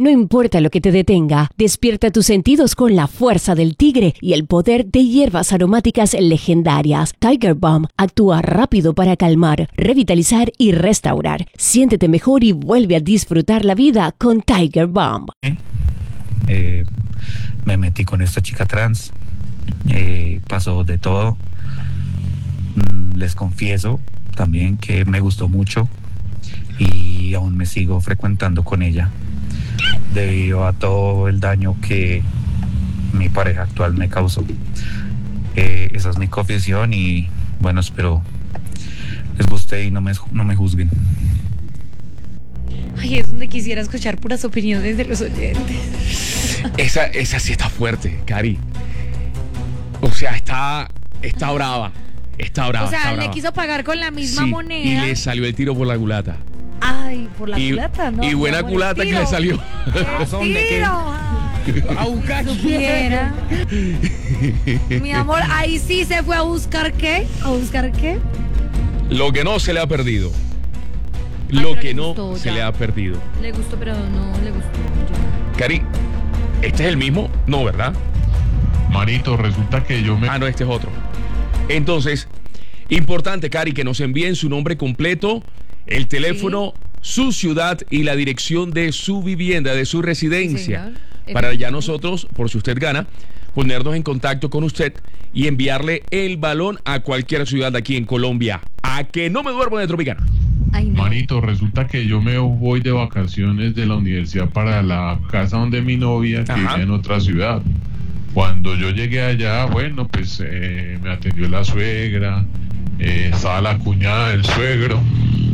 No importa lo que te detenga, despierta tus sentidos con la fuerza del tigre y el poder de hierbas aromáticas legendarias. Tiger Balm actúa rápido para calmar, revitalizar y restaurar. Siéntete mejor y vuelve a disfrutar la vida con Tiger Balm. Me metí con esta chica trans, pasó de todo. Les confieso también que me gustó mucho y aún me sigo frecuentando con ella debido a todo el daño que mi pareja actual me causó. Esa es mi confesión y bueno, espero les guste y no me juzguen. Ay, es donde quisiera escuchar puras opiniones de los oyentes. Esa sí está fuerte, Cari. O sea, está brava. Está brava. O sea, está le brava. quiso pagar con la misma moneda. Y le salió el tiro por la culata. Ay, por la culata, ¿no? Y buena culata que le salió. A buscar quiera. Mi amor, ahí sí se fue a buscar qué. ¿A buscar qué? Lo que no se le ha perdido. Ay, Lo pero que le no gustó, se ya. le ha perdido. Le gustó, pero no le gustó. Cari, ¿este es el mismo? No, ¿verdad? Manito, resulta que yo me... Ah, no, este es otro. Entonces, importante, Cari, que nos envíen su nombre completo, el teléfono, su ciudad y la dirección de su vivienda, de su residencia. Sí, para ya nosotros, por si usted gana, ponernos en contacto con usted y enviarle el balón a cualquier ciudad aquí en Colombia. A que no me duermo de Tropicana. Ay, no. Manito, resulta que yo me voy de vacaciones de la universidad para la casa donde mi novia, que Ajá. vive en otra ciudad. Cuando yo llegué allá, bueno, pues me atendió la suegra, estaba la cuñada del suegro.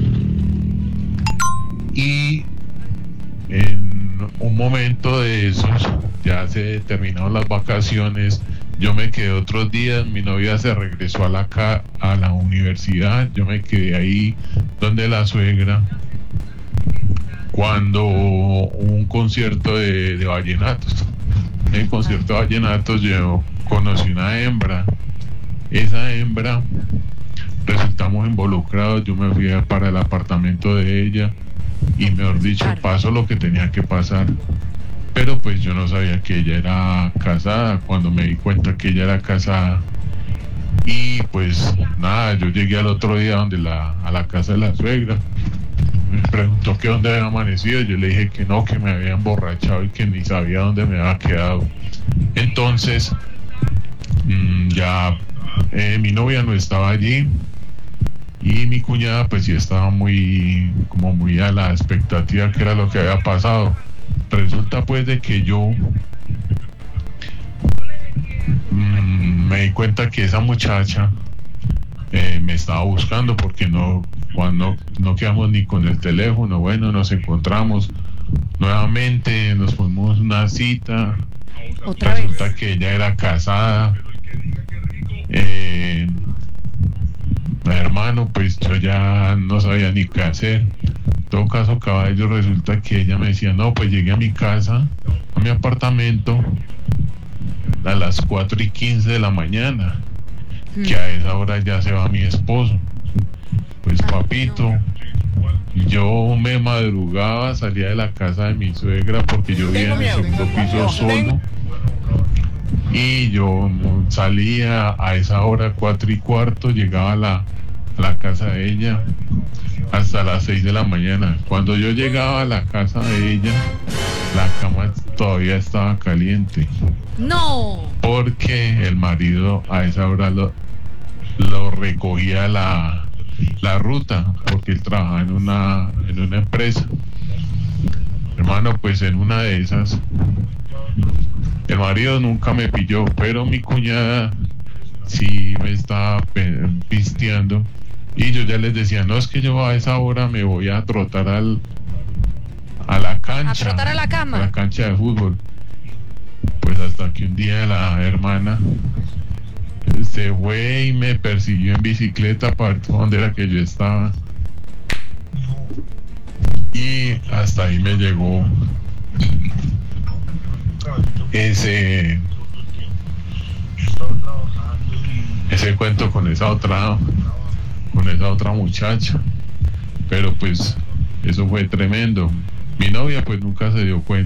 Y en un momento de esos, ya se terminaron las vacaciones, yo me quedé otros días, mi novia se regresó a la universidad, yo me quedé ahí donde la suegra, cuando hubo un concierto de vallenatos. En el concierto de vallenatos yo conocí una hembra. Esa hembra, resultamos involucrados, yo me fui para el apartamento de ella y mejor dicho, pasó lo que tenía que pasar. Pero pues yo no sabía que ella era casada. Cuando me di cuenta que ella era casada, y pues nada, yo llegué al otro día a la casa de la suegra. Me preguntó que dónde había amanecido. Yo le dije que no, que me había emborrachado y que ni sabía dónde me había quedado. Entonces ya mi novia no estaba allí y mi cuñada pues sí estaba muy a la expectativa que era lo que había pasado. Resulta pues de que yo me di cuenta que esa muchacha me estaba buscando porque no quedamos ni con el teléfono. Bueno, nos encontramos nuevamente, nos fuimos una cita. Resulta que ella era casada. Hermano, pues yo ya no sabía ni qué hacer. En todo caso, caballo, resulta que ella me decía, no, pues llegué a mi casa, a mi apartamento, a las 4:15 de la mañana, que a esa hora ya se va mi esposo. Pues papito, yo me madrugaba, salía de la casa de mi suegra porque yo vivía en el segundo piso solo, y yo salía a esa hora, 4:15, llegaba a la casa de ella hasta las 6 de la mañana. Cuando yo llegaba a la casa de ella, la cama todavía estaba caliente. No. Porque el marido a esa hora lo recogía la ruta, porque él trabajaba en una empresa. Hermano, pues en una de esas, el marido nunca me pilló, pero mi cuñada sí me estaba pisteando. Y yo ya les decía, no, es que yo a esa hora me voy a trotar a la cancha. A trotar a la cama. A la cancha de fútbol. Pues hasta que un día la hermana se fue y me persiguió en bicicleta para donde era que yo estaba. Y hasta ahí me llegó ese cuento con esa otra muchacha. Pero pues eso fue tremendo. Mi novia pues nunca se dio cuenta.